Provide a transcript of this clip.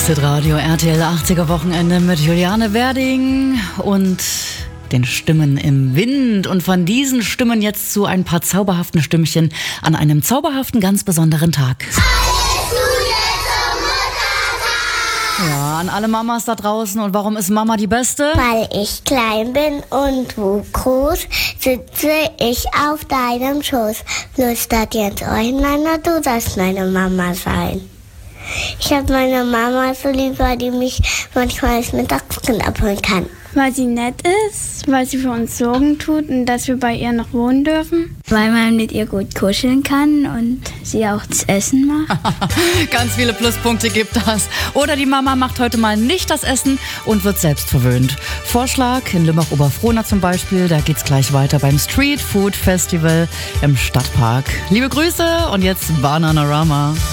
Hitradio RTL 80er Wochenende mit Juliane Werding und den Stimmen im Wind. Und von diesen Stimmen jetzt zu ein paar zauberhaften Stimmchen an einem zauberhaften, ganz besonderen Tag. Ja, an alle Mamas da draußen. Und warum ist Mama die Beste? Weil ich klein bin und du groß, sitze ich auf deinem Schoß. Flüstert jetzt eureinander, du sollst meine Mama sein. Ich habe meine Mama so lieb, weil die mich manchmal als Mittagskind abholen kann. Weil sie nett ist, weil sie für uns Sorgen tut und dass wir bei ihr noch wohnen dürfen. Weil man mit ihr gut kuscheln kann und sie auch das Essen macht. Ganz viele Pluspunkte gibt das. Oder die Mama macht heute mal nicht das Essen und wird selbst verwöhnt. Vorschlag in Limbach-Oberfrohna zum Beispiel. Da geht's gleich weiter beim Street Food Festival im Stadtpark. Liebe Grüße und jetzt Bananarama.